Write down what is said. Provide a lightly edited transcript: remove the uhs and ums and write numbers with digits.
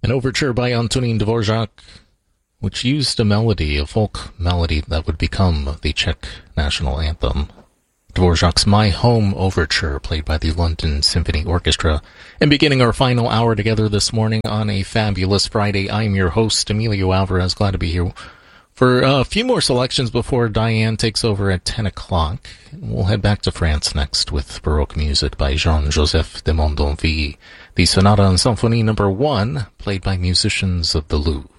An overture by Antonín Dvořák, which used a melody, a folk melody that would become the Czech national anthem. Dvořák's My Home Overture, played by the London Symphony Orchestra. And beginning our final hour together this morning on a fabulous Friday, I'm your host, Emilio Alvarez. Glad to be here for a few more selections before Diane takes over at 10 o'clock. We'll head back to France next with Baroque music by Jean-Joseph de Mondonville, the Sonata and Symphony No. 1, played by musicians of the Louvre.